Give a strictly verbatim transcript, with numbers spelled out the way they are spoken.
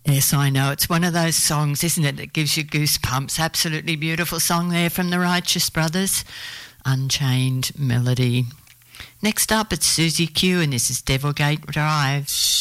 Yes, I know. It's one of those songs, isn't it, that gives you goosebumps. Absolutely beautiful song there from the Righteous Brothers, Unchained Melody. Next up, it's Susie Q, and this is Devilgate Drive.